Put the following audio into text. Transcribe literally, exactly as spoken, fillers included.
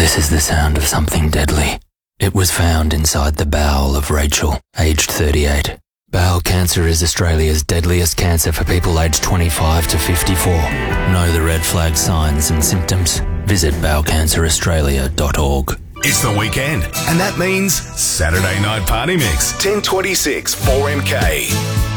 This is the sound of something deadly. It was found inside the bowel of Rachel, aged thirty-eight. Bowel cancer is Australia's deadliest cancer for people aged twenty-five to fifty-four. Know the red flag signs and symptoms? Visit bowel cancer australia dot org. It's the weekend, and that means Saturday Night Party Mix, ten twenty-six, four M K.